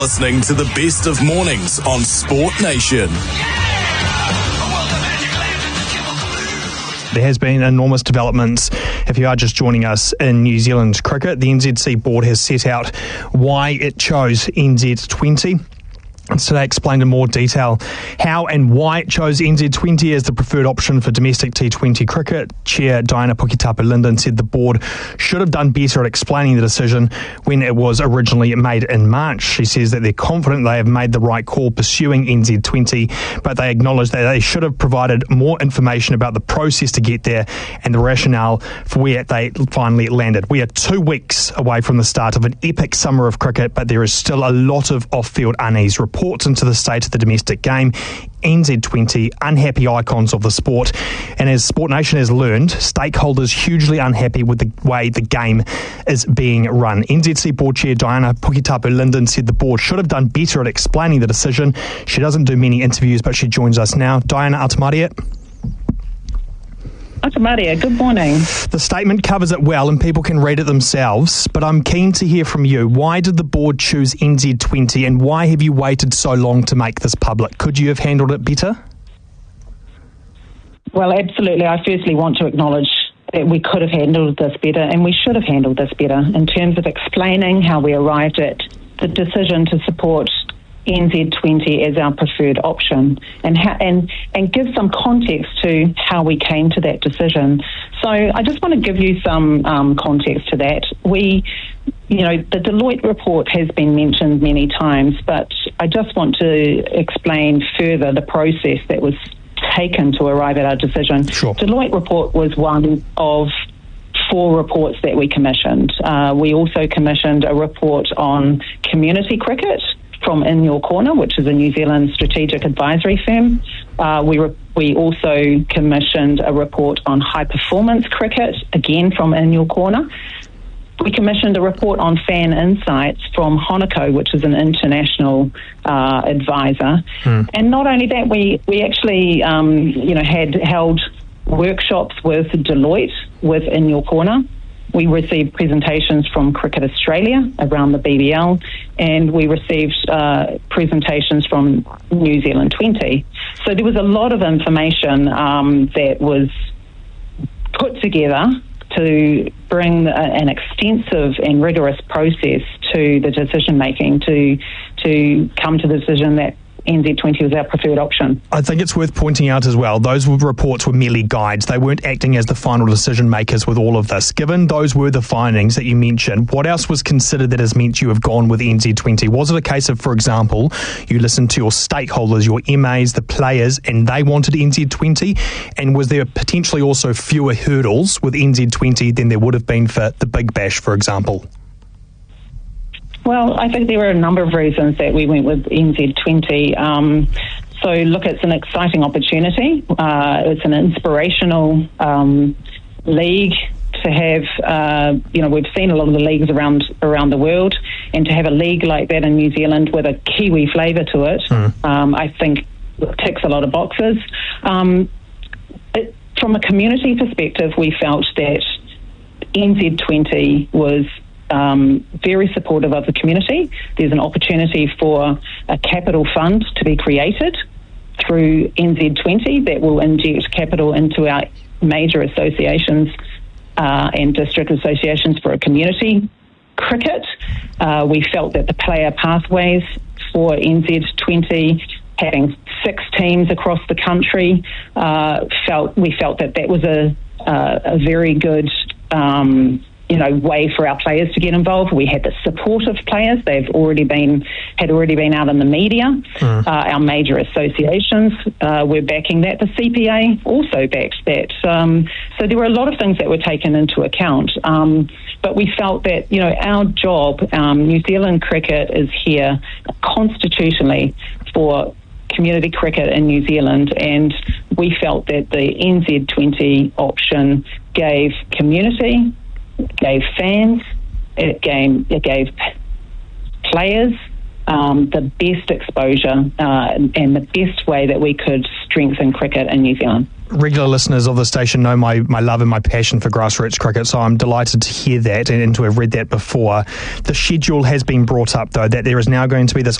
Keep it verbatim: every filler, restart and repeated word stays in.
Listening to the best of mornings on Sport Nation. There has been enormous developments. If you are just joining us in New Zealand cricket, the N Z C board has set out why it chose N Z twenty. It's today explained in more detail how and why it chose N Z twenty as the preferred option for domestic T twenty cricket. Chair Diana Puketapu-Linden said the board should have done better at explaining the decision when it was originally made in March. She says that they're confident they have made the right call pursuing N Z twenty, but they acknowledge that they should have provided more information about the process to get there and the rationale for where they finally landed. We are two weeks away from the start of an epic summer of cricket, but there is still a lot of off-field unease. Reports into the state of the domestic game, N Z twenty, unhappy icons of the sport, and as Sport Nation has learned, stakeholders hugely unhappy with the way the game is being run. N Z C Board Chair Diana Puketapu-Linden said the board should have done better at explaining the decision. She doesn't do many interviews, but she joins us now. Diana Atamaria. Atamaria, good morning. The statement covers it well and people can read it themselves, but I'm keen to hear from you. Why did the board choose N Z twenty and why have you waited so long to make this public? Could you have handled it better? Well, absolutely. I firstly want to acknowledge that we could have handled this better and we should have handled this better in terms of explaining how we arrived at the decision to support N Z twenty as our preferred option and ha- and and give some context to how we came to that decision. So I just want to give you some um, context to that. We, you know, the Deloitte report has been mentioned many times, but I just want to explain further the process that was taken to arrive at our decision. Sure. Deloitte report was one of four reports that we commissioned. Uh, we also commissioned a report on community cricket from In Your Corner, which is a New Zealand strategic advisory firm. Uh, we re- we also commissioned a report on high performance cricket, again from In Your Corner. We commissioned a report on fan insights from Honoco, which is an international uh, advisor. Hmm. And not only that, we we actually um, you know had held workshops with Deloitte with In Your Corner. We received presentations from Cricket Australia around the B B L, and we received uh, presentations from New Zealand twenty. So there was a lot of information um, that was put together to bring a, an extensive and rigorous process to the decision making to to come to the decision that N Z twenty was our preferred option. I think it's worth pointing out as well, those reports were merely guides. They weren't acting as the final decision makers with all of this. Given those were the findings that you mentioned, what else was considered that has meant you have gone with N Z twenty? Was it a case of, for example, you listened to your stakeholders, your M As, the players, and they wanted N Z twenty? And was there potentially also fewer hurdles with N Z twenty than there would have been for the Big Bash, for example? Well, I think there were a number of reasons that we went with N Z twenty. Um, so, look, it's an exciting opportunity. Uh, it's an inspirational um, league to have. Uh, you know, we've seen a lot of the leagues around around the world, and to have a league like that in New Zealand with a Kiwi flavour to it, mm. um, I think ticks a lot of boxes. Um, it, from a community perspective, we felt that N Z twenty was Um, very supportive of the community. There's an opportunity for a capital fund to be created through N Z twenty that will inject capital into our major associations uh, and district associations for a community cricket. Uh, we felt that the player pathways for N Z twenty, having six teams across the country, uh, felt we felt that that was a, uh, a very good um, you know, way for our players to get involved. We had the support of players. They've already been, had already been out in the media. Mm. Uh, our major associations uh, were backing that. The C P A also backed that. Um, so there were a lot of things that were taken into account. Um, but we felt that, you know, our job, um, New Zealand cricket is here constitutionally for community cricket in New Zealand, and we felt that the N Z twenty option gave community, gave fans, it gave, it gave players um, the best exposure uh, and the best way that we could strengthen cricket in New Zealand. regular listeners of the station know my, my love and my passion for grassroots cricket, so I'm delighted to hear that and, and to have read that before. The schedule has been brought up, though, that there is now going to be this